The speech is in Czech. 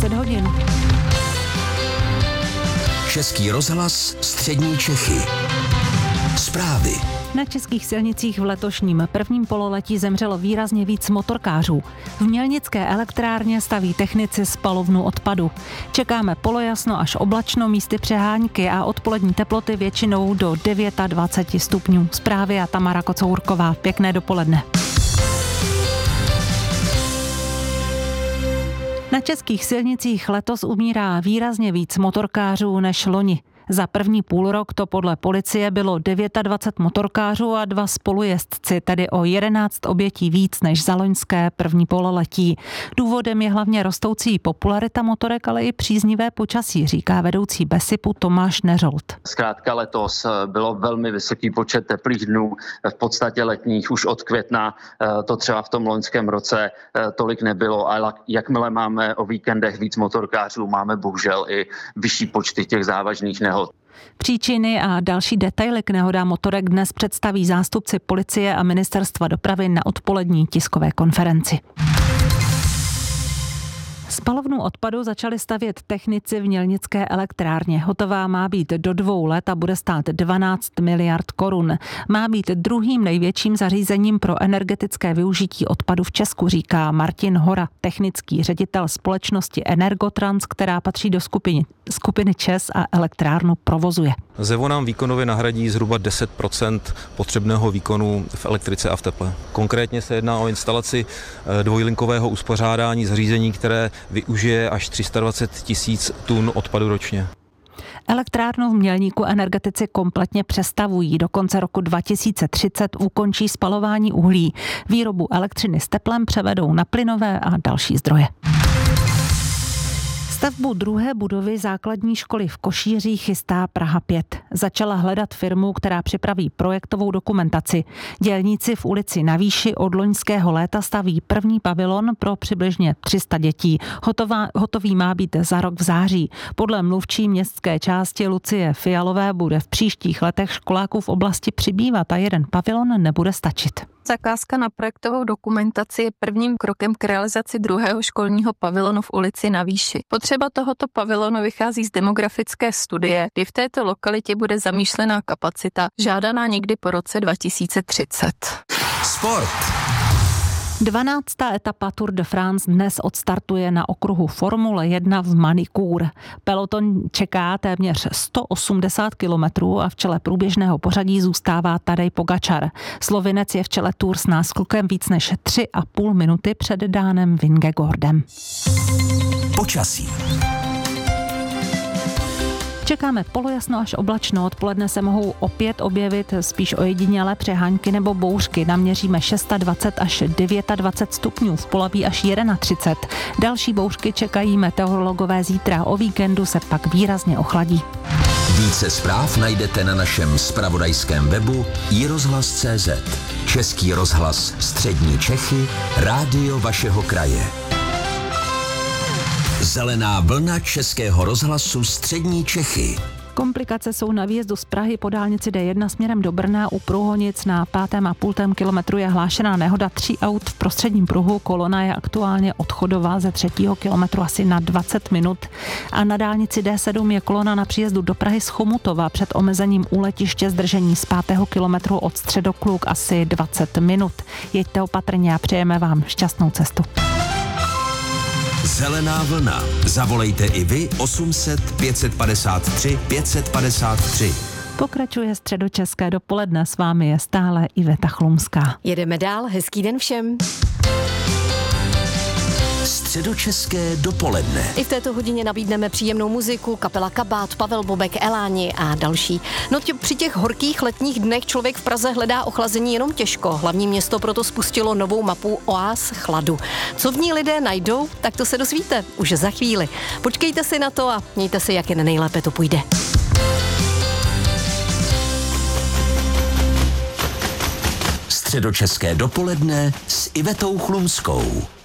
10 hodin. Český rozhlas Střední Čechy. Zprávy. Na českých silnicích v letošním prvním pololetí zemřelo výrazně víc motorkářů. V mělnické elektrárně staví technici spalovnu odpadu. Čekáme polojasno až oblačno, místy přehánky a odpolední teploty většinou do 29 stupňů. Zprávy a Tamara Kocourková. Pěkné dopoledne. Na českých silnicích letos umírá výrazně víc motorkářů než loni. Za první půlrok to podle policie bylo 29 motorkářů a 2 spolujezdci, tedy o 11 obětí víc než za loňské první pololetí. Důvodem je hlavně rostoucí popularita motorek, ale i příznivé počasí, říká vedoucí BESIPu Tomáš Neřolt. Zkrátka letos bylo velmi vysoký počet teplých dnů, v podstatě letních už od května, to třeba v tom loňském roce tolik nebylo, ale jakmile máme o víkendech víc motorkářů, máme bohužel i vyšší počty těch závažných nehod. Příčiny a další detaily k nehodám motorek dnes představí zástupci policie a ministerstva dopravy na odpolední tiskové konferenci. Spalovnu odpadu začali stavět technici v mělnické elektrárně. Hotová má být do 2 let a bude stát 12 miliard korun. Má být druhým největším zařízením pro energetické využití odpadu v Česku, říká Martin Hora, technický ředitel společnosti Energotrans, která patří do skupiny ČEZ a elektrárnu provozuje. ZEVO nám výkonově nahradí zhruba 10% potřebného výkonu v elektrice a v teple. Konkrétně se jedná o instalaci dvojlinkového uspořádání zařízení, které využije až 320 000 tun odpadu ročně. Elektrárnu v Mělníku energetici kompletně přestavují. Do konce roku 2030 ukončí spalování uhlí. Výrobu elektřiny s teplem převedou na plynové a další zdroje. Stavbu druhé budovy základní školy v Košířích chystá Praha 5. Začala hledat firmu, která připraví projektovou dokumentaci. Dělníci v ulici Na Výši od loňského léta staví první pavilon pro přibližně 300 dětí. Hotový má být za rok v září. Podle mluvčí městské části Lucie Fialové bude v příštích letech školáků v oblasti přibývat a jeden pavilon nebude stačit. Zakázka na projektovou dokumentaci je prvním krokem k realizaci druhého školního pavilonu v ulici Na Výši. Potřeba tohoto pavilonu vychází z demografické studie, kdy v této lokalitě bude zamýšlená kapacita žádaná někdy po roce 2030. Sport. 12. etapa Tour de France dnes odstartuje na okruhu Formule 1 v Manicourt. Peloton čeká téměř 180 kilometrů a v čele průběžného pořadí zůstává Tadej Pogačar. Slovinec je v čele Tour s náskokem víc než 3,5 minuty před Dánem Vingegaardem. Počasí. Čekáme polojasno až oblačno. Odpoledne se mohou opět objevit spíš ojedinělé přehánky nebo bouřky. Naměříme 26 až 29 stupňů, v Polabí až 31. Další bouřky čekají meteorologové zítra. O víkendu se pak výrazně ochladí. Více zpráv najdete na našem zpravodajském webu iRozhlas.cz. Český rozhlas Střední Čechy, rádio vašeho kraje. Zelená vlna Českého rozhlasu Střední Čechy. Komplikace jsou na výjezdu z Prahy po dálnici D1 směrem do Brna. U Průhonic na 5,5 kilometru je hlášená nehoda 3 aut v prostředním pruhu. Kolona je aktuálně odchodová ze 3. kilometru asi na 20 minut. A na dálnici D7 je kolona na příjezdu do Prahy z Chomutova před omezením u letiště zdržení z 5. kilometru od Středokluk asi 20 minut. Jeďte opatrně a přejeme vám šťastnou cestu. Zelená vlna. Zavolejte i vy 800 553 553. Pokračuje středočeské dopoledne, s vámi je stále Iveta Chlumská. Jedeme dál, hezký den všem. Středočeské dopoledne. I v této hodině nabídneme příjemnou muziku, kapela Kabát, Pavel Bobek, Eláni a další. No při těch horkých letních dnech člověk v Praze hledá ochlazení jenom těžko. Hlavní město proto spustilo novou mapu Oáz chladu. Co v ní lidé najdou, tak to se dozvíte už za chvíli. Počkejte si na to a mějte si, jak jen nejlépe to půjde. Středočeské dopoledne s Ivetou Chlumskou.